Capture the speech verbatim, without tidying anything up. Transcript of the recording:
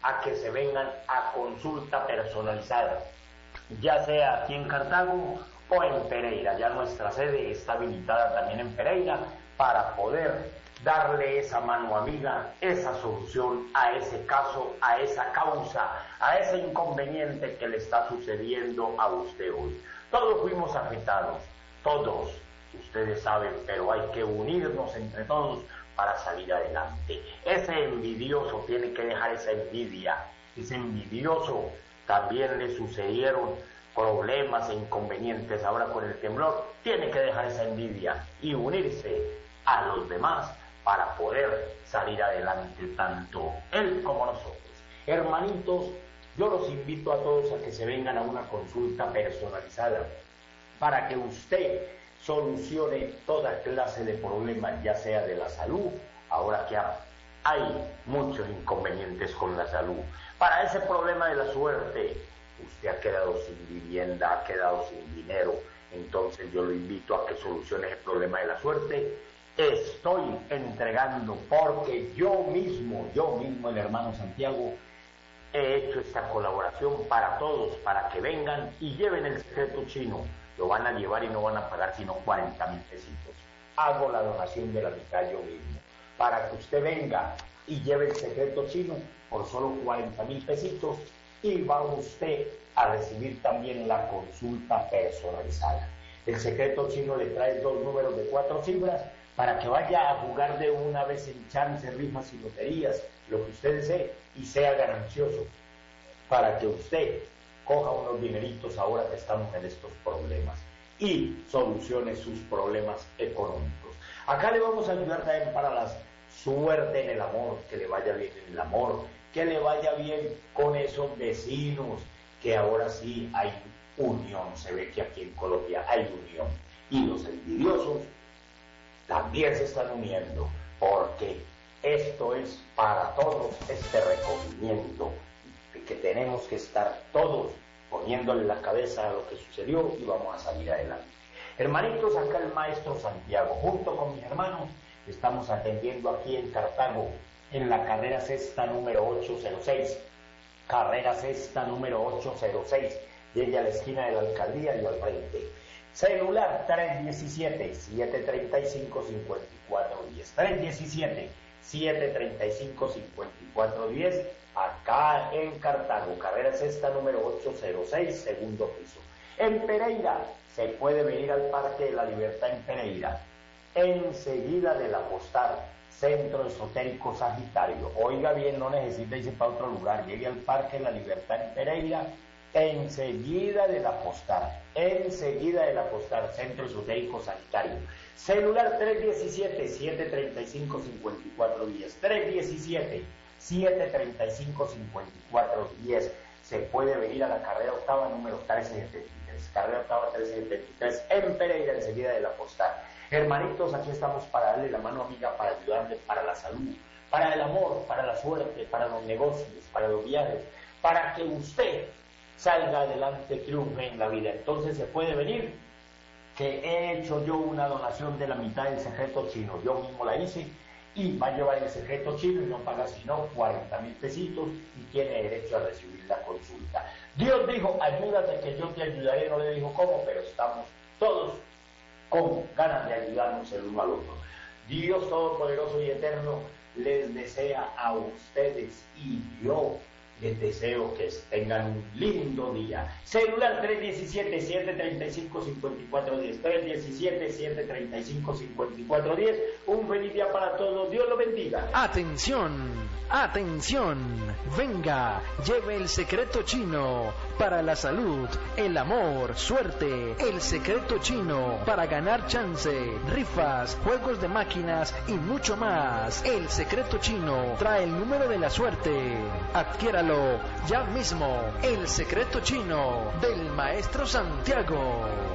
a que se vengan a consulta personalizada, ya sea aquí en Cartago o en Pereira. Ya nuestra sede está habilitada también en Pereira para poder darle esa mano amiga, esa solución a ese caso, a esa causa, a ese inconveniente que le está sucediendo a usted hoy. Todos fuimos afectados, todos, ustedes saben, pero hay que unirnos entre todos para salir adelante. Ese envidioso tiene que dejar esa envidia. Ese envidioso también le sucedieron problemas e inconvenientes ahora con el temblor. Tiene que dejar esa envidia y unirse a los demás para poder salir adelante, tanto él como nosotros. Hermanitos, yo los invito a todos a que se vengan a una consulta personalizada para que usted solucione toda clase de problemas, ya sea de la salud, ahora que hay muchos inconvenientes con la salud. Para ese problema de la suerte, usted ha quedado sin vivienda, ha quedado sin dinero, entonces yo lo invito a que solucione el problema de la suerte. Estoy entregando, porque yo mismo, yo mismo, el hermano Santiago, he hecho esta colaboración para todos, para que vengan y lleven el secreto chino. Lo van a llevar y no van a pagar sino cuarenta mil pesitos. Hago la donación de la mitad yo mismo, para que usted venga y lleve el secreto chino por solo cuarenta mil pesitos, y va usted a recibir también la consulta personalizada. El secreto chino le trae dos números de cuatro cifras para que vaya a jugar de una vez en chances, rifas y loterías, lo que usted desee, y sea ganancioso, para que usted coja unos dineritos ahora que estamos en estos problemas y solucione sus problemas económicos. Acá le vamos a ayudar también para la suerte en el amor, que le vaya bien en el amor, que le vaya bien con esos vecinos, que ahora sí hay unión. Se ve que aquí en Colombia hay unión, y los envidiosos también se están uniendo, porque esto es para todos, este recogimiento, que tenemos que estar todos poniéndole la cabeza a lo que sucedió y vamos a salir adelante. Hermanitos, acá el maestro Santiago, junto con mis hermanos, estamos atendiendo aquí en Cartago, en la carrera sexta número ochocientos seis, carrera sexta número ochocientos seis, llegue a la esquina de la alcaldía y al frente. Celular tres diecisiete, siete treinta y cinco, cincuenta y cuatro diez, tres diecisiete, siete treinta y cinco, cincuenta y cuatro diez, acá en Cartago, carrera sexta número ochocientos seis, segundo piso. En Pereira, se puede venir al Parque de la Libertad en Pereira, enseguida del Apostar, Centro Esotérico Sagitario. Oiga bien, no necesita irse para otro lugar, llegue al Parque de la Libertad en Pereira, enseguida del Apostar, enseguida del Apostar, Centro Esotérico Sagitario. Celular tres diecisiete, siete treinta y cinco, cincuenta y cuatro diez, tres diecisiete, siete treinta y cinco, cincuenta y cuatro diez. Se puede venir a la carrera octava número trescientos setenta y tres, carrera octava trescientos setenta y tres, en Pereira, enseguida del Apostar. Hermanitos, aquí estamos para darle la mano amiga, para ayudarle para la salud, para el amor, para la suerte, para los negocios, para los viajes, para que usted salga adelante, triunfe en la vida. Entonces se puede venir, que he hecho yo una donación de la mitad del secreto chino, yo mismo la hice, y va a llevar el secreto chino y no paga sino cuarenta mil pesitos y tiene derecho a recibir la consulta. Dios dijo, ayúdate que yo te ayudaré, no le dijo cómo, pero estamos todos con ganas de ayudarnos el uno al otro. Dios Todopoderoso y Eterno les desea a ustedes, y yo les deseo que tengan un lindo día. Celular tres diecisiete, siete treinta y cinco, cincuenta y cuatro diez, tres diecisiete, siete treinta y cinco, cincuenta y cuatro diez. Un feliz día para todos, Dios los bendiga. Atención, atención, venga, lleve el secreto chino para la salud, el amor, suerte, el secreto chino para ganar chance, rifas, juegos de máquinas y mucho más. El secreto chino trae el número de la suerte. Adquiéralo ya mismo, el secreto chino del maestro Santiago.